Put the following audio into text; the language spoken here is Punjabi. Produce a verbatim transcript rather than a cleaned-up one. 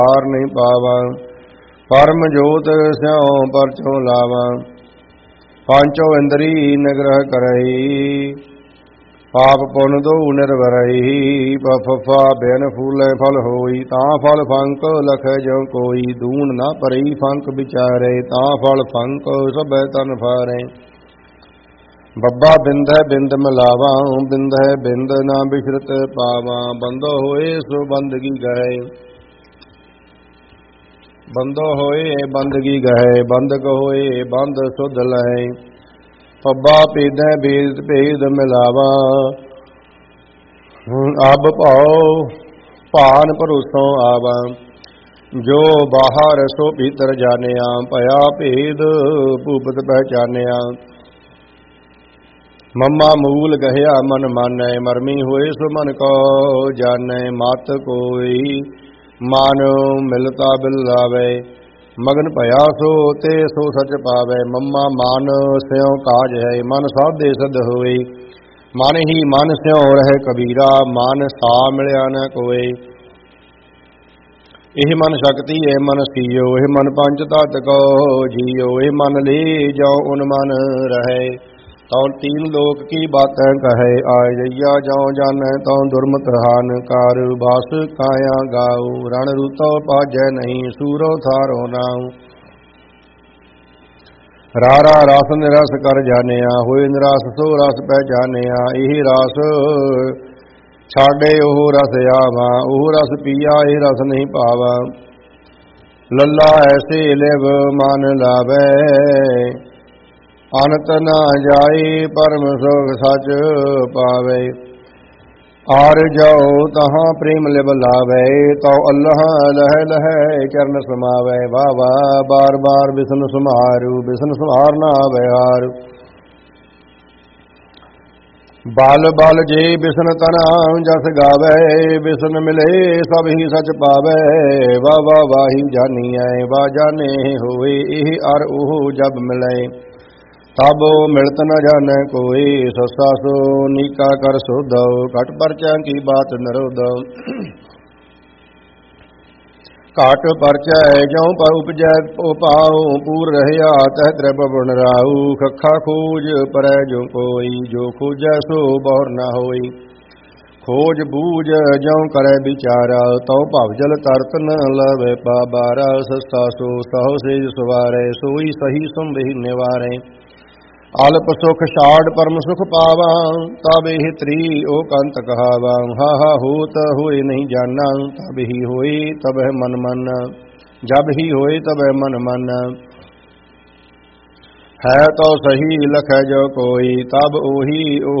ਹਾਰ ਨਹੀਂ ਪਾਵਾਂ। ਪਰਮ ਜੋਤ ਸਿਉ ਪਰਚੋਂ ਲਾਵਾਂ, ਪਾਂਚੋ ਇੰਦਰੀ ਨਿਗ੍ਰਹ ਕਰਈ। ਪਾਪ ਪੁੰਨ ਦੋ ਨਿਰਵਰਈ, ਫਫਾ ਬਿਨ ਫੂਲੇ ਫਲ ਹੋਈ। ਤਾਂ ਫਲ ਫੰਕ ਲਖੈ ਜੋ ਕੋਈ, ਦੂਣ ਨਾ ਭਰਈ ਫੰਕ ਵਿਚਾਰੇ। ਤਾਂ ਫਲ ਫੰਕ ਸਭੈ ਤਨ ਫਾਰੇ। ਬੱਬਾ ਬਿੰਦੈ ਬਿੰਦ ਮਿਲਾਵਾਂ, ਬਿੰਦੈ ਬਿੰਦ ਨਾ ਬਿਸਰਤ ਪਾਵਾਂ। ਬੰਦੋ ਹੋਏ ਸੋ ਬੰਦਗੀ ਗਏ, ਬੰਦੋ ਹੋਏ ਬੰਦਗੀ ਗਏ। ਬੰਦਕ ਹੋਏ ਬੰਦ ਸੁਧ ਲਹੈ। ਪੱਬਾ ਭੇਦੈ ਭੇਦ ਭੇਦ ਮਿਲਾਵਾ, ਅਬ ਭਾਉ ਭਾਨ ਭਰੋਸੋਂ ਆਵਾ। ਜੋ ਬਾਹਰ ਸੋ ਭੀਤਰ ਜਾਣਿਆ, ਭਇਆ ਭੇਦ ਭੂਪਤ ਪਹਿਚਾਨਿਆ। ਮਮਾ ਮੂਲ ਗਹਿਆ ਮਨ ਮਾਨੈ, ਮਰਮੀ ਹੋਏ ਸੋ ਮਨ ਕੋ ਜਾਣੈ। ਮਤ ਕੋਈ ਮਨ ਮਿਲਤਾ ਬਿਲਾਵੇ, ਮਗਨ ਭਇਆ ਸੋ ਤੇ ਸੋ ਸਚ ਪਾਵੇ। ਮਮਾ ਮਨ ਸਿਉ ਕਾਜ ਹੈ, ਮਨ ਸਾਧੇ ਸਦ ਹੋਏ। ਮਨ ਹੀ ਮਨ ਸਿਉ ਰਹਿ ਕਬੀਰਾ, ਮਨ ਸਾ ਮਿਲਿਆ ਨ ਕੋਏ। ਇਹ ਮਨ ਸ਼ਕਤੀ ਹੈ ਮਨ ਸੀਓ, ਇਹ ਮਨ ਪੰਚ ਤਤ ਕੋ ਜੀਓ। ਇਹ ਮਨ ਲੇ ਜਾਉ ਉਨ ਮਨ ਰਹੇ, ਤਉ ਤੀਨ ਲੋਕ ਕੀ ਬਾਤੈ ਕਹੈ। ਆਇ ਜਈਆ ਜਉ ਜਾਣੈ ਤਉ ਦੁਰਮਤ ਹਾਨ, ਕਾਰ ਬਾਸ ਕਾਇਆ ਗਾਉ। ਰਣ ਰੂਤੋ ਪਾਜੈ ਨਹੀਂ, ਸੂਰੋ ਥਾਰੋ ਨਾਉ। ਰਾਰਾ ਰਸ ਨਿਰਸ ਕਰ ਜਾਣਿਆ, ਹੋਏ ਨਿਰਾਸ ਸੋ ਰਸ ਪਹਿਚਾਨਿਆ। ਇਹ ਰਸ ਛਾਡੇ ਉਹ ਰਸ ਆਵਾ, ਉਹ ਰਸ ਪੀਆ ਇਹ ਰਸ ਨਹੀਂ ਪਾਵਾ। ਲੱਲਾ ਐਸੇ ਲਿਵ ਮਨ ਲਾਵੈ, ਅਨਤ ਨਾ ਜਾਈ ਪਰਮ ਸੁਖ ਸਚ ਪਾਵੇ। ਆਰ ਜਾਓ ਤਹਾਂ ਪ੍ਰੇਮ ਲਿਵ ਲਾਵੇ, ਤਉ ਅੱਲ੍ਹਾ ਲਹਿ ਲਹਿ ਚਰਨ ਸਮਾਵੇ। ਵਾਹ ਵਾਹ ਬਾਰ ਬਾਰ ਬਿਸਨ ਸਮਾਰੂ, ਬਿਸਨ ਸਮਾਰ ਨਾ ਆਵੇ ਹਾਰ। ਬਲ ਬਲ ਜੇ ਬਿਸਨ ਤਨਾ ਜਸ ਗਾਵੇ, ਬਿਸਨ ਮਿਲੇ ਸਭ ਹੀ ਸਚ ਪਾਵੇ। ਵਾਹ ਵਾਹ ਵਾਹੀ ਜਾਨੀਐ ਵਾਹ ਜਾਣੇ ਹੋਏ, ਇਹ ਅਰ ਉਹ ਜਬ ਮਿਲੇ। ਤਬ ਮਿਲਤ ਨ ਜਾਣੈ ਕੋਈ, ਸੱਸਾ ਸੋ ਨੀਕਾ ਕਰ ਸੋਧੋ। ਘਟ ਪਰਚਾ ਕੀ ਬਾਤ ਨਿਰੋਧੋ, ਘਟ ਪਰਚਾ ਜਉ ਪਰ ਉਪਜੈ ਪਾਉ। ਪੂਰ ਰਹਿਆ ਤਹਿ ਤ੍ਰਿਪ ਬੁਨ ਰਾਉ, ਖੱਖਾ ਖੋਜ ਪਰੈ ਜੋ ਕੋਈ। ਜੋ ਖੋਜੈ ਸੋ ਬਹੁਰ ਨ ਹੋਈ, ਖੋਜ ਬੂਝ ਜਉ ਕਰੈ ਵਿਚਾਰਾ। ਤਉ ਭਵ ਜਲ ਤਰਤ ਨ ਲਵੇ ਪਾਬਾਰਾ। ਸੱਸਾ ਸੋ ਸਹੁ ਸੇਜ ਸਵਾਰੈ, ਸੋਈ ਸਹੀ ਸੰਭੀ ਨਿਵਾਰੈ। ਅਲਪ ਸੁਖ ਛਾੜ ਪਰਮ ਸੁਖ ਪਾਵਾਂ, ਤਬ ਇਹ ਤ੍ਰੀ ਓ ਕੰਤ ਕਹਾਵਾਂ। ਹਾ ਹਾ ਹੋਤ ਹੋਏ ਨਹੀਂ ਜਾਨਾ, ਤਬ ਹੀ ਹੋਈ ਤਬਹਿ ਮਨ ਮਨ। ਜਬ ਹੀ ਹੋਏ ਤਬਹਿ ਮਨ ਮਨ। ਹੈ ਤੋ ਸਹੀ ਲਖੈ ਜੋ ਕੋਈ, ਤਬ ਉਹੀ ਉਹ